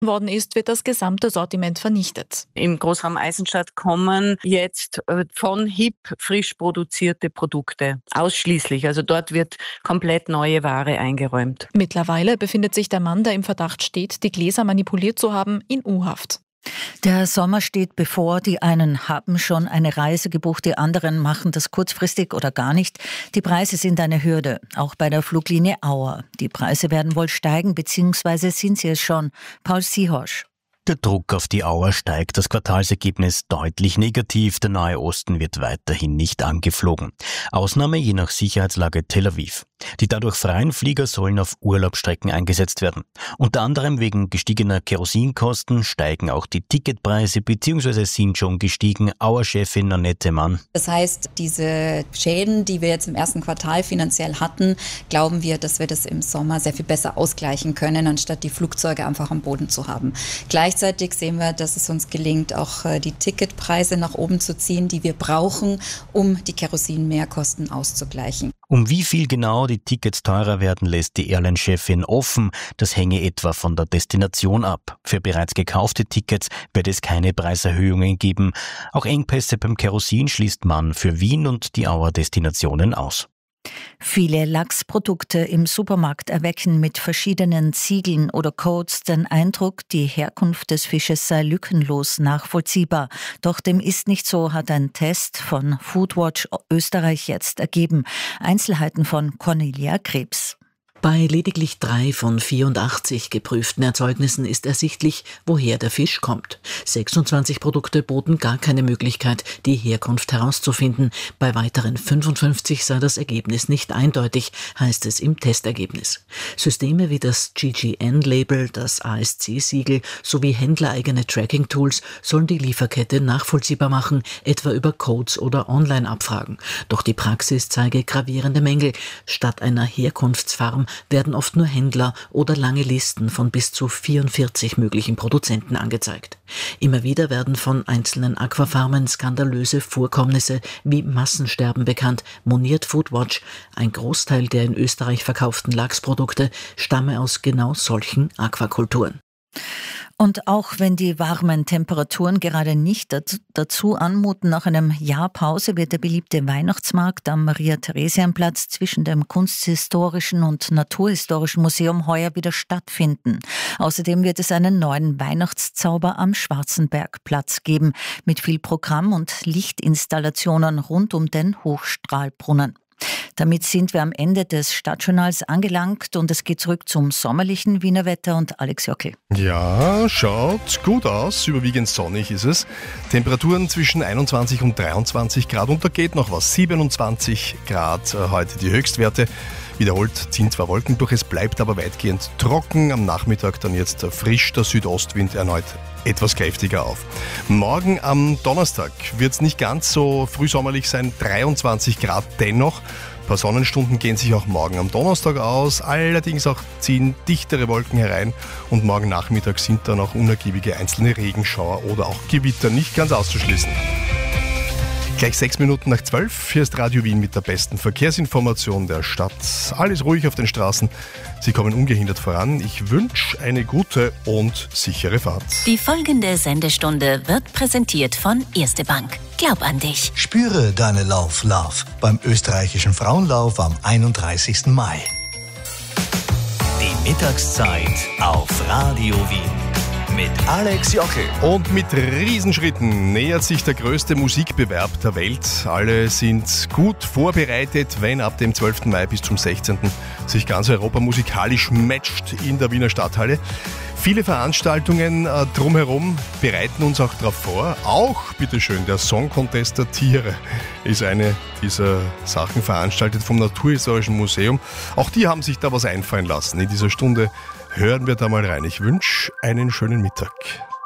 worden ist, wird das gesamte Sortiment vernichtet. Im Großraum Eisenstadt kommen jetzt von HIP frisch produzierte Produkte. Ausschließlich. Also dort wird komplett neue Ware eingeräumt. Mittlerweile befindet sich der Mann, der im Verdacht steht, die Gläser manipuliert zu haben, in U-Haft. Der Sommer steht bevor. Die einen haben schon eine Reise gebucht, die anderen machen das kurzfristig oder gar nicht. Die Preise sind eine Hürde, auch bei der Fluglinie Auer. Die Preise werden wohl steigen, beziehungsweise sind sie es schon. Paul Sihorsch. Der Druck auf die Auer steigt, das Quartalsergebnis deutlich negativ, der Nahe Osten wird weiterhin nicht angeflogen. Ausnahme je nach Sicherheitslage Tel Aviv. Die dadurch freien Flieger sollen auf Urlaubsstrecken eingesetzt werden. Unter anderem wegen gestiegener Kerosinkosten steigen auch die Ticketpreise bzw. sind schon gestiegen. Auer-Chefin Annette Mann. Das heißt, diese Schäden, die wir jetzt im ersten Quartal finanziell hatten, glauben wir, dass wir das im Sommer sehr viel besser ausgleichen können, anstatt die Flugzeuge einfach am Boden zu haben. Gleichzeitig sehen wir, dass es uns gelingt, auch die Ticketpreise nach oben zu ziehen, die wir brauchen, um die Kerosin-Mehrkosten auszugleichen. Um wie viel genau die Tickets teurer werden, lässt die Airline-Chefin offen. Das hänge etwa von der Destination ab. Für bereits gekaufte Tickets wird es keine Preiserhöhungen geben. Auch Engpässe beim Kerosin schließt man für Wien und die Auer Destinationen aus. Viele Lachsprodukte im Supermarkt erwecken mit verschiedenen Siegeln oder Codes den Eindruck, die Herkunft des Fisches sei lückenlos nachvollziehbar. Doch dem ist nicht so, hat ein Test von Foodwatch Österreich jetzt ergeben. Einzelheiten von Cornelia Krebs. Bei lediglich 3 von 84 geprüften Erzeugnissen ist ersichtlich, woher der Fisch kommt. 26 Produkte boten gar keine Möglichkeit, die Herkunft herauszufinden. Bei weiteren 55 sei das Ergebnis nicht eindeutig, heißt es im Testergebnis. Systeme wie das GGN-Label, das ASC-Siegel sowie händlereigene Tracking-Tools sollen die Lieferkette nachvollziehbar machen, etwa über Codes oder Online-Abfragen. Doch die Praxis zeige gravierende Mängel. Statt einer Herkunftsfarm werden oft nur Händler oder lange Listen von bis zu 44 möglichen Produzenten angezeigt. Immer wieder werden von einzelnen Aquafarmen skandalöse Vorkommnisse wie Massensterben bekannt, moniert Foodwatch. Ein Großteil der in Österreich verkauften Lachsprodukte stamme aus genau solchen Aquakulturen. Und auch wenn die warmen Temperaturen gerade nicht dazu anmuten, nach einem Jahr Pause wird der beliebte Weihnachtsmarkt am Maria-Theresien-Platz zwischen dem Kunsthistorischen und Naturhistorischen Museum heuer wieder stattfinden. Außerdem wird es einen neuen Weihnachtszauber am Schwarzenbergplatz geben, mit viel Programm und Lichtinstallationen rund um den Hochstrahlbrunnen. Damit sind wir am Ende des Stadtjournals angelangt und es geht zurück zum sommerlichen Wiener Wetter und Alex Jockel. Ja, schaut gut aus, überwiegend sonnig ist es. Temperaturen zwischen 21 und 23 Grad und da geht noch was. 27 Grad heute die Höchstwerte. Wiederholt ziehen zwar Wolken durch, es bleibt aber weitgehend trocken. Am Nachmittag dann jetzt frisch der Südostwind erneut etwas kräftiger auf. Morgen am Donnerstag wird es nicht ganz so frühsommerlich sein, 23 Grad dennoch. Ein paar Sonnenstunden gehen sich auch morgen am Donnerstag aus, allerdings auch ziehen dichtere Wolken herein und morgen Nachmittag sind dann auch unergiebige einzelne Regenschauer oder auch Gewitter nicht ganz auszuschließen. Gleich 6 Minuten nach 12, hier ist Radio Wien mit der besten Verkehrsinformation der Stadt. Alles ruhig auf den Straßen, Sie kommen ungehindert voran. Ich wünsche eine gute und sichere Fahrt. Die folgende Sendestunde wird präsentiert von Erste Bank. Glaub an dich. Spüre deine Love beim österreichischen Frauenlauf am 31. Mai. Die Mittagszeit auf Radio Wien. Mit Alex Jockel. Und mit Riesenschritten nähert sich der größte Musikbewerb der Welt. Alle sind gut vorbereitet, wenn ab dem 12. Mai bis zum 16. sich ganz Europa musikalisch matcht in der Wiener Stadthalle. Viele Veranstaltungen drumherum bereiten uns auch darauf vor. Auch, bitteschön, der Song Contest der Tiere ist eine dieser Sachen veranstaltet vom Naturhistorischen Museum. Auch die haben sich da was einfallen lassen. In dieser Stunde hören wir da mal rein. Ich wünsche einen schönen Mittag.